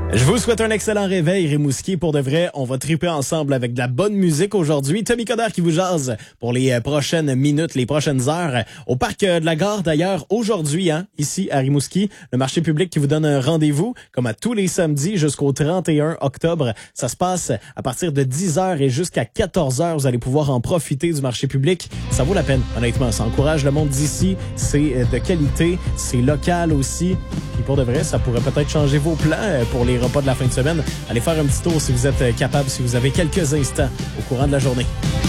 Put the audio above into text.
Je vous souhaite un excellent réveil, Rimouski. Pour de vrai, on va triper ensemble avec de la bonne musique aujourd'hui. Tommy Coderre qui vous jase pour les prochaines minutes, les prochaines heures. Au parc de la Gare, d'ailleurs, aujourd'hui, ici à Rimouski, le marché public qui vous donne un rendez-vous, comme à tous les samedis jusqu'au 31 octobre. Ça se passe à partir de 10h et jusqu'à 14h. Vous allez pouvoir en profiter du marché public. Ça vaut la peine, honnêtement. Ça encourage le monde d'ici. C'est de qualité. C'est local aussi. Puis pour de vrai, ça pourrait peut-être changer vos plans pour les repas de la fin de semaine. Allez faire un petit tour si vous êtes capable, si vous avez quelques instants au courant de la journée.